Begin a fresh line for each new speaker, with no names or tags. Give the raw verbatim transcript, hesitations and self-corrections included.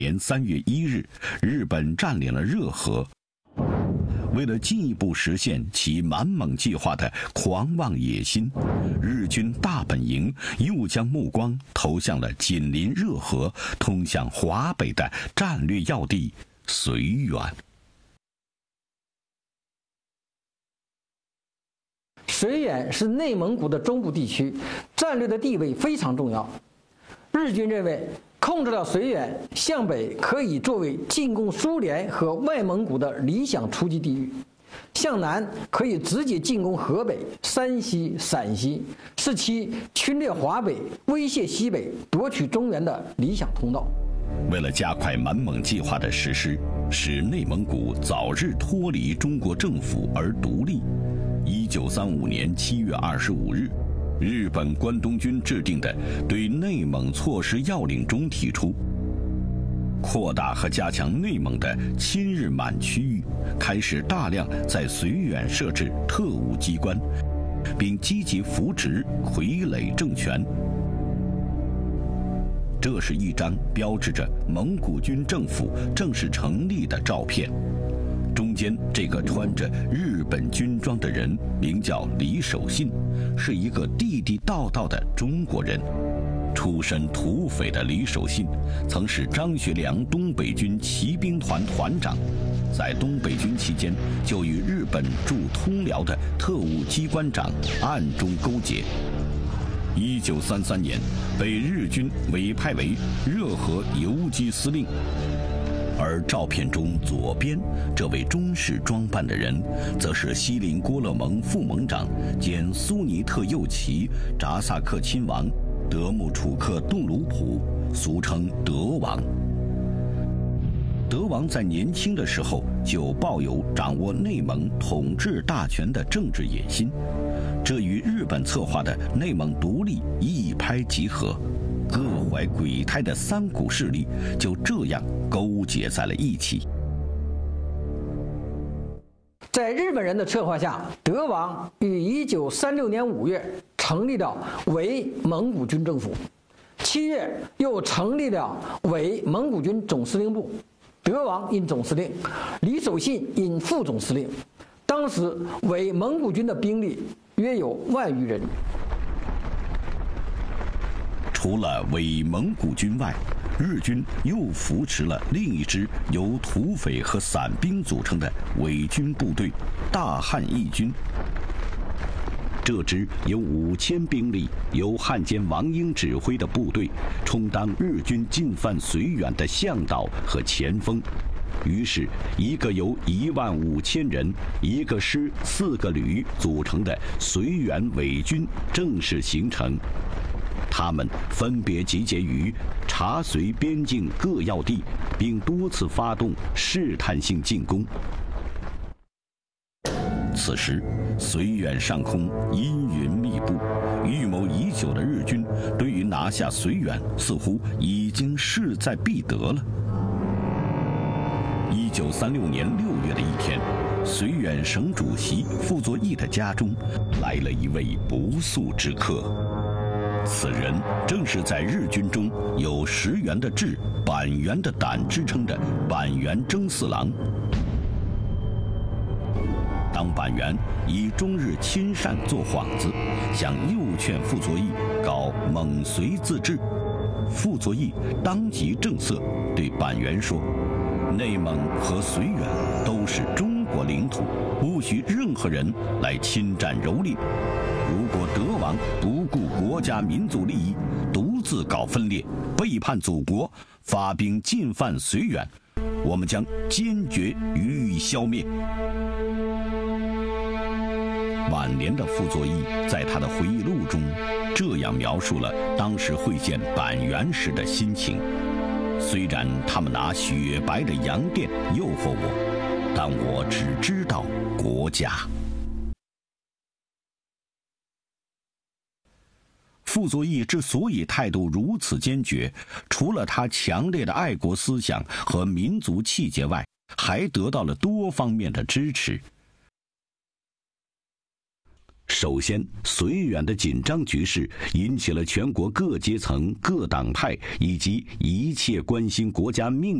年三月一日，日本占领了热河。为了进一步实现其满蒙计划的狂妄野心，日军大本营又将目光投向了紧邻热河、通向华北的战略要地绥远。
绥远是内蒙古的中部地区，战略的地位非常重要。日军认为，控制了绥远，向北可以作为进攻苏联和外蒙古的理想出击地域；向南可以直接进攻河北、山西、陕西，是其侵略华北、威胁西北、夺取中原的理想通道。
为了加快满蒙计划的实施，使内蒙古早日脱离中国政府而独立，一九三五年七月二十五日，日本关东军制定的对内蒙措施要领中提出，扩大和加强内蒙的亲日满区域，开始大量在绥远设置特务机关，并积极扶植傀儡政权。这是一张标志着蒙古军政府正式成立的照片。中间这个穿着日本军装的人名叫李守信，是一个地地道道的中国人。出身土匪的李守信曾是张学良东北军骑兵团团长，在东北军期间就与日本驻通辽的特务机关长暗中勾结。一九三三年被日军委派为热河游击司令。而照片中左边这位中式装扮的人，则是锡林郭勒盟副盟长兼苏尼特右旗扎萨克亲王德穆楚克杜鲁普，俗称德王。德王在年轻的时候就抱有掌握内蒙统治大权的政治野心，这与日本策划的内蒙独立一拍即合，各怀鬼胎的三股势力就这样勾结在了一起。
在日本人的策划下，德王于一九三六年五月成立了伪蒙古军政府，七月又成立了伪蒙古军总司令部，德王任总司令，李守信任副总司令。当时伪蒙古军的兵力约有万余人。
除了伪蒙古军外，日军又扶持了另一支由土匪和散兵组成的伪军部队——大汉义军。这支有五千兵力、由汉奸王英指挥的部队，充当日军进犯绥远的向导和前锋。于是，一个由一万五千人、一个师、四个旅组成的绥远伪军正式形成。他们分别集结于察绥边境各要地，并多次发动试探性进攻。此时，绥远上空阴云密布，预谋已久的日军对于拿下绥远似乎已经势在必得了。一九三六年六月的一天，绥远省主席傅作义的家中来了一位不速之客。此人正是在日军中有十元的志、百元的胆之称的板垣征四郎。当板垣以中日亲善做幌子，想诱劝傅作义搞蒙绥自治，傅作义当即正色对板垣说：“内蒙和绥远都是中国领土，不许任何人来侵占蹂躏。如果德王不顾国家民族利益，独自搞分裂，背叛祖国，发兵进犯绥远，我们将坚决予以消灭。”晚年的傅作义在他的回忆录中这样描述了当时会见板垣时的心情：虽然他们拿雪白的洋钿诱惑我，但我只知道国家。傅作义之所以态度如此坚决，除了他强烈的爱国思想和民族气节外，还得到了多方面的支持。 首先，绥远的紧张局势引起了全国各阶层、各党派以及一切关心国家命